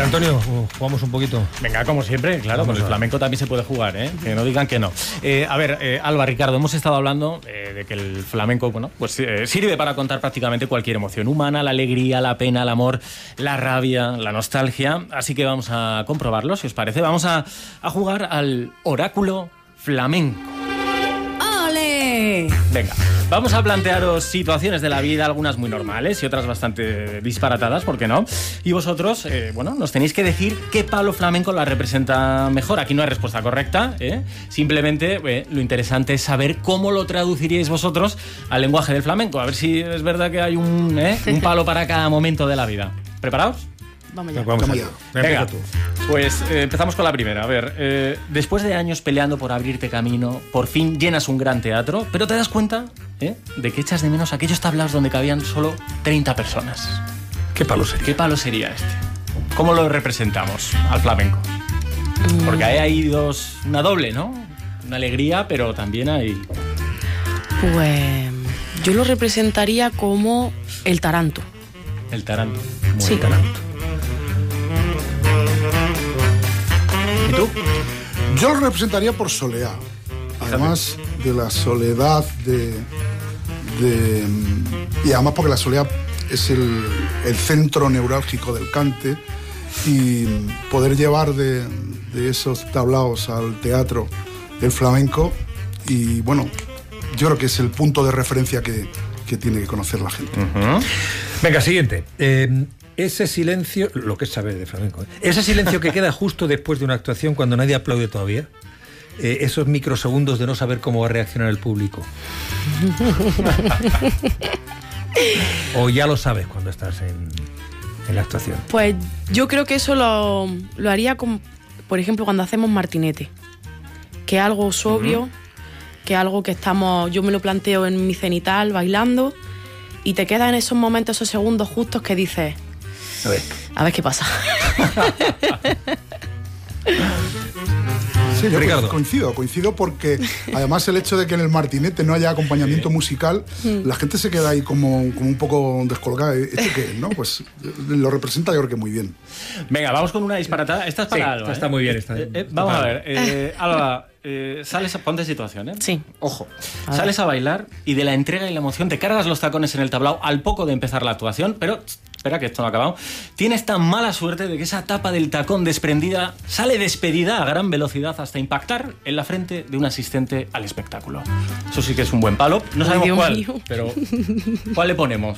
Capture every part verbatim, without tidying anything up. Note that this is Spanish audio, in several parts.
ver, Antonio, jugamos un poquito. Venga, como siempre, claro, Vamos con el flamenco también se puede jugar, ¿eh? Que no digan que no. Eh, a ver, eh, Alba, Ricardo, hemos estado hablando eh, de que el flamenco, bueno, pues eh, sirve para contar prácticamente cualquier emoción humana, la alegría, la pena, el amor, la rabia, la nostalgia. Así que vamos a comprobarlo, si os parece. Vamos a, a jugar al oráculo flamenco. ¡Ole! Venga, vamos a plantearos situaciones de la vida, algunas muy normales y otras bastante disparatadas, ¿por qué no? Y vosotros, eh, bueno, nos tenéis que decir qué palo flamenco la representa mejor. Aquí no hay respuesta correcta, ¿eh? Simplemente eh, lo interesante es saber cómo lo traduciríais vosotros al lenguaje del flamenco. A ver si es verdad que hay un, ¿eh? un palo para cada momento de la vida. ¿Preparados? Vamos ya. Vamos Vamos allá. Venga, pues eh, empezamos con la primera. A ver, eh, después de años peleando por abrirte camino, por fin llenas un gran teatro, pero te das cuenta ¿eh? de que echas de menos aquellos tablaos donde cabían solo treinta personas. ¿Qué palo sería? ¿Qué palo sería este? ¿Cómo lo representamos al flamenco? Porque hay ahí dos, una doble, ¿no? Una alegría, pero también hay... Pues yo lo representaría como el taranto. El taranto. Muy sí. El taranto. ¿Y tú? Yo lo representaría por soleá. Además de la soledad de, de... Y además porque la soleá es el, el centro neurálgico del cante, y poder llevar de, de esos tablaos al teatro el flamenco, y bueno, yo creo que es el punto de referencia que, que tiene que conocer la gente. Uh-huh. Venga, siguiente. Eh, ese silencio, lo que es saber de flamenco, ¿eh? Ese silencio que queda justo después de una actuación cuando nadie aplaude todavía. Eh, esos microsegundos de no saber cómo va a reaccionar el público. O ya lo sabes cuando estás en, en la actuación. Pues yo creo que eso lo, lo haría, con, por ejemplo, cuando hacemos martinete. Que es algo sobrio, uh-huh. que es algo que estamos, yo me lo planteo en mi cenital, bailando, y te quedas en esos momentos, esos segundos justos que dices, a ver, a ver qué pasa. Sí, yo Ricardo. coincido, coincido porque además el hecho de que en el martinete no haya acompañamiento musical, la gente se queda ahí como, como un poco descolgada. ¿Esto qué es, no? Pues lo representa yo creo que muy bien. Venga, vamos con una disparatada. Esta es para sí, Alba. Esta ¿eh? está muy bien. Está, eh, eh, vamos a ver, eh, Alba, eh, sales a, ponte situación, ¿eh? Sí. Ojo, a sales a bailar y de la entrega y la emoción te cargas los tacones en el tablao al poco de empezar la actuación, pero... Espera, que esto no ha acabado. Tienes tan mala suerte de que esa tapa del tacón desprendida sale despedida a gran velocidad hasta impactar en la frente de un asistente al espectáculo. Eso sí que es un buen palo. No sabemos Dios cuál, mío. pero ¿cuál le ponemos?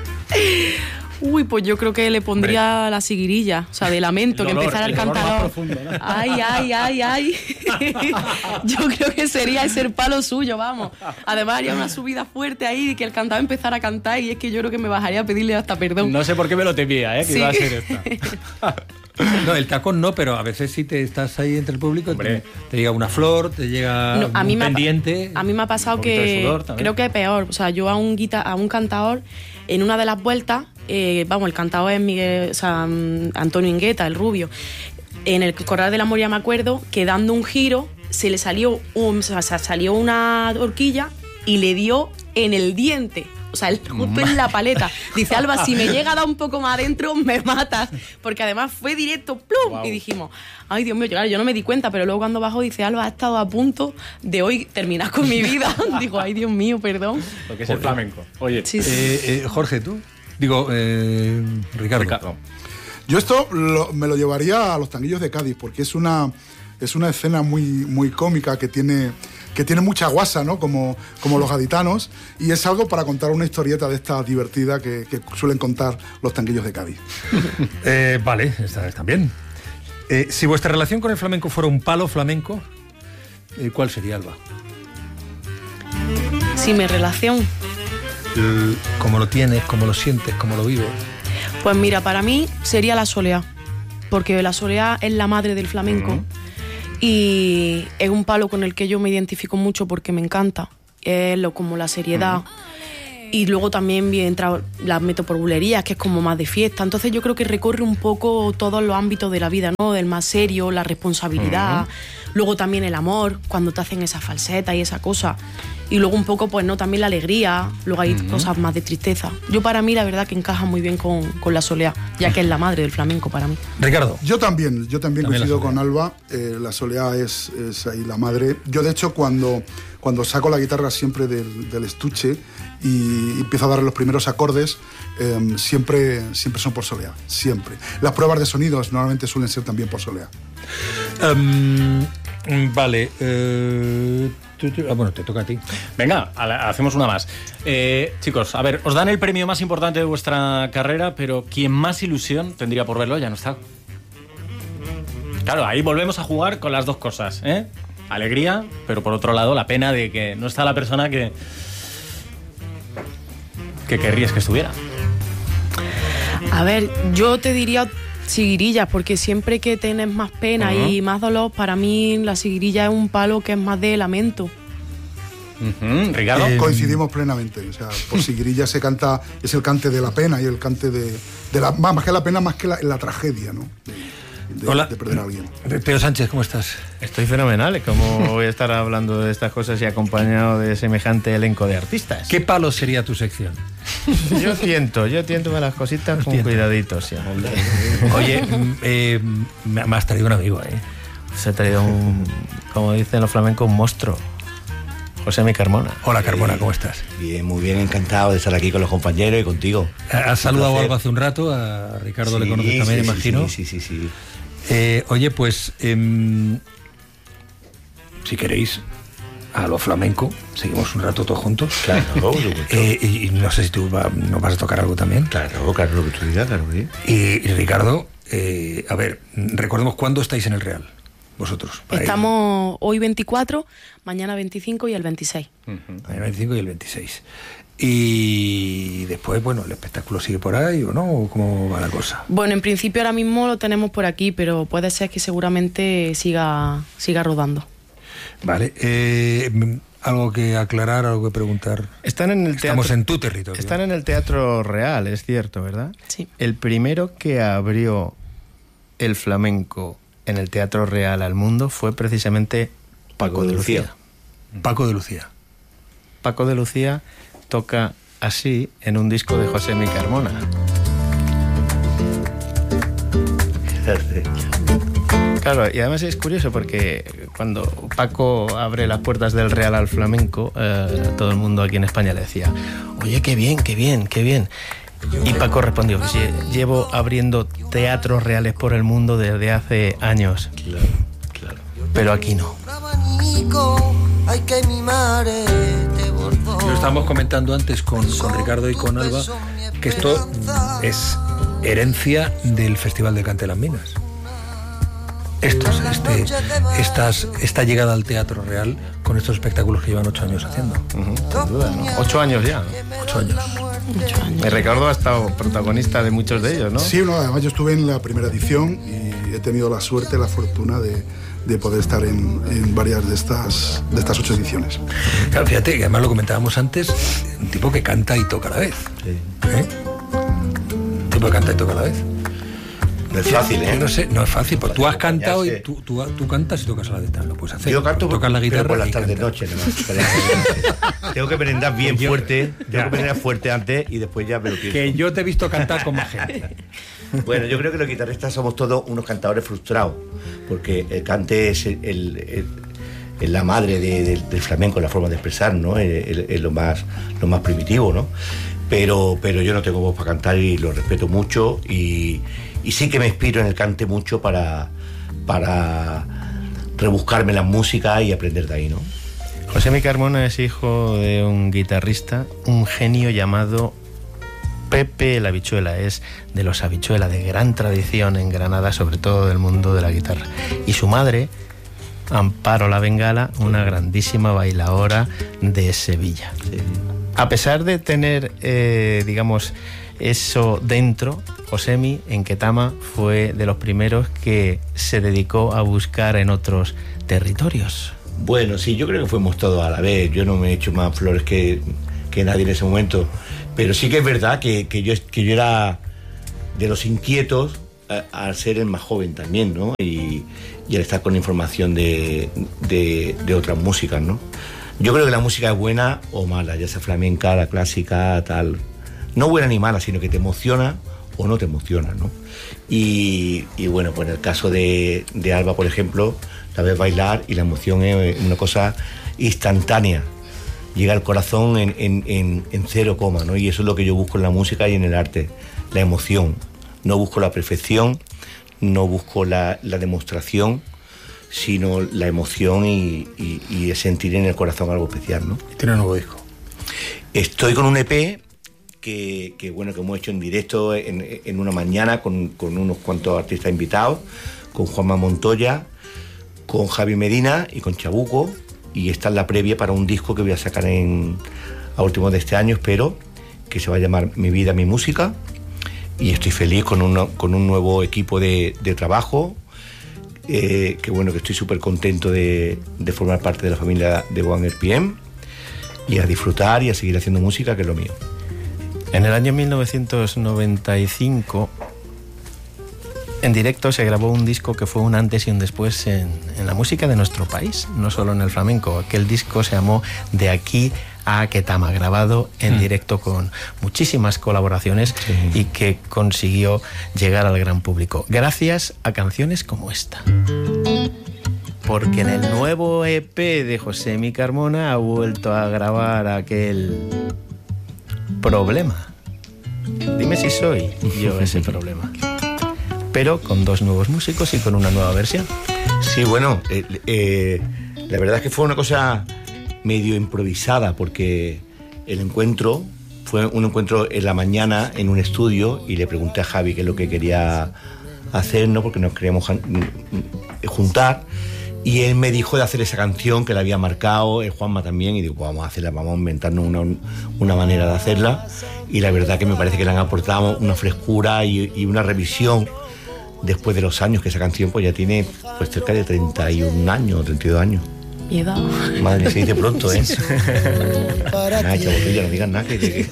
Uy, pues yo creo que le pondría Hombre. la siguirilla, o sea, de lamento, que empezara el cantador. ¿No? Ay, ay, ay, ay. Yo creo que sería ese el palo suyo, vamos. Además haría una subida fuerte ahí y que el cantador empezara a cantar, y es que yo creo que me bajaría a pedirle hasta perdón. No sé por qué me lo temía, ¿eh? Que sí. iba a ser esta. No, el tacón no, pero a veces sí te estás ahí entre el público, te, te llega una flor, te llega no, a un mí pendiente. Ha, a mí me ha pasado que creo que es peor. O sea, yo a un, guita, a un cantador, en una de las vueltas, eh, vamos, el cantador es Miguel, o sea, Antonio Ingueta, el rubio. En el Corral de la Moria me acuerdo que dando un giro se le salió, un, o sea, salió una horquilla y le dio en el diente. O sea, justo en la paleta. Dice, Alba, si me llega a dar un poco más adentro, me matas. Porque además fue directo, ¡plum! Wow. Y dijimos, ay, Dios mío, claro, yo no me di cuenta, pero luego cuando bajó dice, Alba, ha estado a punto de hoy terminar con mi vida. Digo, ay, Dios mío, perdón. Lo que es el flamenco. Oye, sí, sí. Eh, eh, Jorge, ¿tú? Digo, eh, Ricardo. Ricardo. Yo esto lo, me lo llevaría a los Tanguillos de Cádiz, porque es una, es una escena muy, muy cómica que tiene... que tiene mucha guasa, ¿no? Como, como los gaditanos, y es algo para contar una historieta de esta divertida que, que suelen contar los Tanguillos de Cádiz. eh, vale, está, está bien. Eh, si vuestra relación con el flamenco fuera un palo flamenco, eh, ¿cuál sería, Alba? Si mi relación... El, ¿Cómo lo tienes? ¿Cómo lo sientes? ¿Cómo lo vives? Pues mira, para mí sería la soleá, porque la soleá es la madre del flamenco. Uh-huh. Y es un palo con el que yo me identifico mucho porque me encanta. Es lo, como la seriedad. Uh-huh. Y luego también entra, la meto por bulerías, que es como más de fiesta. Entonces yo creo que recorre un poco todos los ámbitos de la vida, ¿no? Del más serio, la responsabilidad. Uh-huh. Luego también el amor, cuando te hacen esa falseta y esa cosa. y luego un poco, pues no, también la alegría, luego hay uh-huh. cosas más de tristeza. Yo para mí la verdad que encaja muy bien con, con la soleá, ya que es la madre del flamenco para mí. Ricardo. Yo también, yo también, también coincido con Alba, eh, la soleá es, es ahí la madre. Yo de hecho cuando, cuando saco la guitarra siempre del, del estuche y empiezo a dar los primeros acordes, eh, siempre, siempre son por soleá, siempre. Las pruebas de sonidos normalmente suelen ser también por soleá. Um, vale, eh... Ah, bueno, te toca a ti. Venga, hacemos una más. Eh, chicos, a ver, os dan el premio más importante de vuestra carrera, pero quien más ilusión tendría por verlo ya no está. Claro, ahí volvemos a jugar con las dos cosas, ¿eh? Alegría, pero por otro lado la pena de que no está la persona que que querrías que estuviera. A ver, yo te diría Siguirilla, porque siempre que tienes más pena uh-huh. y más dolor, para mí la siguirilla es un palo que es más de lamento. Uh-huh. ¿Ricardo? Eh, Coincidimos plenamente. O sea, por siguirilla se canta, es el cante de la pena y el cante de, de la, más que la pena, más que la, la tragedia, ¿no? De, de, Hola. de perder a alguien. Teo Sánchez, ¿cómo estás? Estoy fenomenal. ¿Cómo voy a estar hablando de estas cosas y acompañado de semejante elenco de artistas? ¿Qué palo sería tu sección? Yo tiento, yo tiento con las cositas con tiento. Cuidadito, sí. Oye, eh, me has traído un amigo, ¿eh? Se ha traído un, como dicen los flamencos, un monstruo. Josemi Carmona. Hola Carmona, ¿cómo estás? Bien, muy bien, encantado de estar aquí con los compañeros y contigo. ¿Has saludado algo hace un rato? A Ricardo sí, le conoces también, sí, imagino. Sí, sí, sí, sí. Eh, oye, pues, eh, si queréis, a lo flamenco, seguimos un rato todos juntos. Claro, eh, y, y no sé si tú va, nos vas a tocar algo también. Claro, claro, lo que tú digas, claro. ¿Sí? Y, y Ricardo, eh, a ver, recordemos cuándo estáis en el Real, vosotros. Estamos hoy veinticuatro, mañana veinticinco y el veintiséis. Uh-huh. Mañana veinticinco y el veintiséis. Y después, bueno, ¿el espectáculo sigue por ahí o no? ¿O cómo va la cosa? Bueno, en principio ahora mismo lo tenemos por aquí, pero puede ser que seguramente siga, siga rodando. Vale. Eh, ¿Algo que aclarar, algo que preguntar? Están en el Estamos teatro, en tu territorio. Están en el Teatro Real, es cierto, ¿verdad? Sí. El primero que abrió el flamenco en el Teatro Real al mundo fue precisamente Paco, Paco de Lucía. Lucía. Paco de Lucía. Paco de Lucía toca así en un disco de Josemi Carmona. Claro, y además es curioso porque cuando Paco abre las puertas del Real al flamenco, eh, todo el mundo aquí en España le decía: oye, qué bien, qué bien, qué bien. Y Paco respondió: pues llevo abriendo teatros reales por el mundo desde hace años. Claro, claro. Pero aquí no. Lo estábamos comentando antes con, con Ricardo y con Alba, que esto es herencia del Festival de Cante de las Minas. Estos, este, estas, esta llegada al Teatro Real con estos espectáculos que llevan ocho años haciendo. Uh-huh, sin duda, ¿no? Ocho años ya. Ocho años. Ocho años. Me Ricardo ha estado protagonista de muchos de ellos, ¿no? Sí, no, además yo estuve en la primera edición y he tenido la suerte, la fortuna de, de poder estar en, en varias de estas, de estas ocho ediciones. Claro, fíjate, que además lo comentábamos antes, un tipo que canta y toca a la vez. Sí. ¿Eh? Un tipo que canta y toca a la vez. No es fácil, ¿eh? Yo no sé, no es fácil, porque tú has cantado y tú, tú, tú cantas y tocas a la vez, lo puedes hacer. Yo canto tocas la guitarra por las y tardes noche, nomás. Tengo que merendar bien fuerte, tengo que merendar fuerte antes y después ya me lo pienso. Que yo te he visto cantar con más gente. Bueno, yo creo que los guitarristas somos todos unos cantadores frustrados, porque el cante es el, el, el, el la madre de, de, del flamenco, la forma de expresar, ¿no? Es, es lo más, lo más primitivo, ¿no? Pero, pero yo no tengo voz para cantar y lo respeto mucho y Y sí que me inspiro en el cante mucho para, para rebuscarme la música y aprender de ahí, ¿no? Josemi Carmona es hijo de un guitarrista, un genio llamado Pepe el Habichuela. Es de los Habichuela, de gran tradición en Granada, sobre todo del mundo de la guitarra. Y su madre, Amparo la Bengala, una grandísima bailaora de Sevilla. Sí. A pesar de tener, eh, digamos, eso dentro, Josemi en Ketama fue de los primeros que se dedicó a buscar en otros territorios. Bueno, sí, yo creo que fuimos todos a la vez. Yo no me he hecho más flores que, que nadie en ese momento. Pero sí que es verdad que, que, yo, que yo era de los inquietos a, al ser el más joven también, ¿no? Y, y al estar con información de, de, de otras músicas, ¿no? Yo creo que la música es buena o mala, ya sea flamenca, la clásica, tal. No buena ni mala, sino que te emociona o no te emociona, ¿no? Y, y bueno, pues en el caso de, de Alba, por ejemplo, la ves bailar y la emoción es una cosa instantánea. Llega al corazón en, en, en, en cero coma, ¿no? Y eso es lo que yo busco en la música y en el arte, la emoción. No busco la perfección, no busco la, la demostración, sino la emoción y, y, y sentir en el corazón algo especial, ¿no? Y tiene un nuevo disco. Estoy con un E P que, que bueno, que hemos hecho en directo en, en una mañana con, con unos cuantos artistas invitados, con Juanma Montoya, con Javi Medina y con Chabuco, y esta es la previa para un disco que voy a sacar en, a últimos de este año, espero, que se va a llamar Mi Vida, Mi Música, y estoy feliz con, una, con un nuevo equipo de, de trabajo, eh, que bueno, que estoy súper contento de, de formar parte de la familia de One R P M, y a disfrutar y a seguir haciendo música, que es lo mío. En el año mil novecientos noventa y cinco, en directo se grabó un disco que fue un antes y un después en, en la música de nuestro país, no solo en el flamenco. Aquel disco se llamó De aquí a Ketama, grabado en mm. directo con muchísimas colaboraciones, sí. y que consiguió llegar al gran público, gracias a canciones como esta. Porque en el nuevo E P de Josemi Carmona ha vuelto a grabar aquel Problema. Dime si soy yo ese problema. Pero con dos nuevos músicos y con una nueva versión. Sí, bueno, eh, eh, la verdad es que fue una cosa medio improvisada, porque el encuentro fue un encuentro en la mañana en un estudio, y le pregunté a Javi qué es lo que quería hacer, ¿no? Porque nos queríamos juntar, y él me dijo de hacer esa canción que la había marcado, el Juanma también, y digo, pues vamos a hacerla, vamos a inventarnos una, una manera de hacerla, y la verdad que me parece que le han aportado una frescura y, y una revisión después de los años, que esa canción pues ya tiene pues cerca de treinta y un años, treinta y dos años. Y edad. Madre, se dice pronto, ¿eh? Nada, chabotilla, no digas nada. Que, que...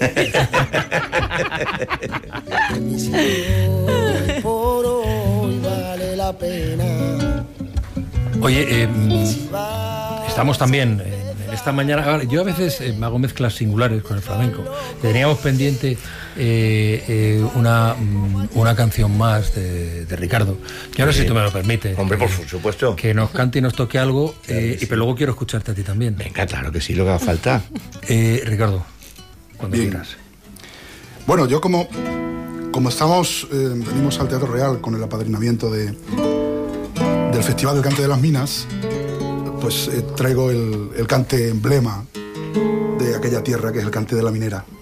Oye, eh, estamos también en esta mañana. Ahora, yo a veces eh, me hago mezclas singulares con el flamenco. Teníamos pendiente eh, eh, una, una canción más de, de Ricardo. Yo no sé si tú me lo permites. Hombre, por supuesto. Que nos cante y nos toque algo, claro, eh, sí. Pero luego quiero escucharte a ti también. Venga, claro que sí, lo que va a faltar. eh, Ricardo, cuando Bien. quieras. Bueno, yo como, como estamos, eh, venimos al Teatro Real con el apadrinamiento de, del Festival del Cante de las Minas, pues eh, traigo el, el cante emblema de aquella tierra, que es el cante de la minera.